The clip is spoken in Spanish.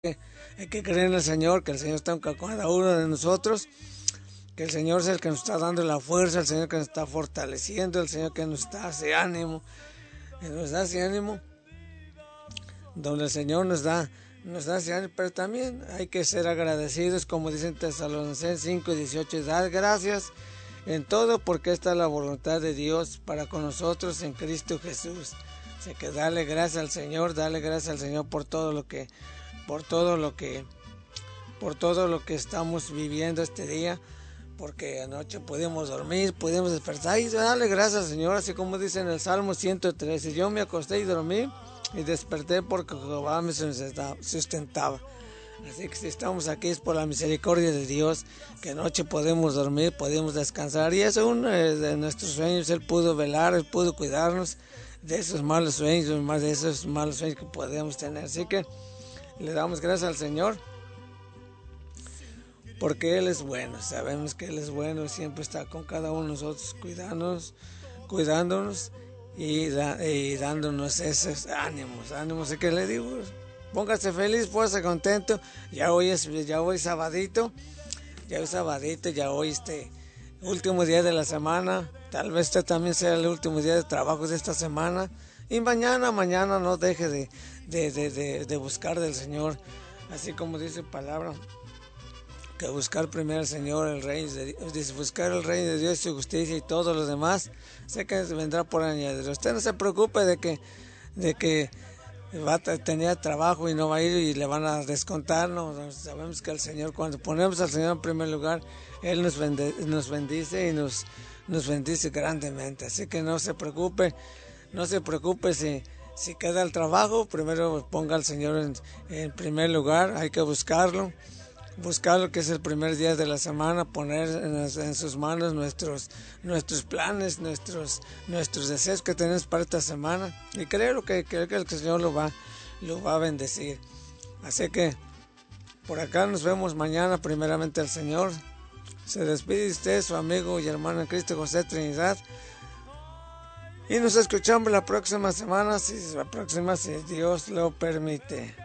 Hay que creer en el Señor, que el Señor está con cada uno de nosotros, que el Señor es el que nos está dando la fuerza, el Señor que nos está fortaleciendo, el Señor que nos hace ánimo, donde el Señor nos da ese ánimo, pero también hay que ser agradecidos, como dicen Tesalonicenses 5:18, dar gracias en todo, porque esta es la voluntad de Dios para con nosotros en Cristo Jesús. Así que dale gracias al Señor por todo lo que estamos viviendo este día, porque anoche pudimos dormir, pudimos despertar y darle gracias al Señor, así como dice en el Salmo 113, yo me acosté y dormí y desperté porque Jehová me sustentaba. Así que si estamos aquí es por la misericordia de Dios, que anoche podemos dormir, podemos descansar, y eso es uno de nuestros sueños. Él pudo velar, Él pudo cuidarnos de esos malos sueños, que podemos tener. Así que le damos gracias al Señor, porque Él es bueno. Sabemos que Él es bueno, siempre está con cada uno de nosotros, cuidándonos y dándonos esos ánimos. Así que le digo, póngase feliz, póngase contento. Ya hoy sabadito, ya hoy último día de la semana. Tal vez este también sea el último día de trabajo de esta semana. Y mañana no deje de buscar del Señor. Así como dice palabra, que buscar primero al Señor, el Rey de Dios, dice buscar el Reino de Dios y su justicia, y todos los demás sé que vendrá por añadidura. Usted no se preocupe de que va a tener trabajo y no va a ir y le van a descontar. No, sabemos que el Señor, cuando ponemos al Señor en primer lugar, Él nos bendice y nos bendice grandemente. Así que no se preocupe si queda el trabajo. Primero ponga al Señor en primer lugar. Hay que buscarlo, que es el primer día de la semana, poner en sus manos nuestros planes, nuestros deseos que tenemos para esta semana, y creo que el Señor lo va a bendecir. Así que por acá nos vemos mañana, primeramente el Señor. Se despide de usted, su amigo y hermano en Cristo, José Trinidad, y nos escuchamos la próxima semana, si Dios lo permite.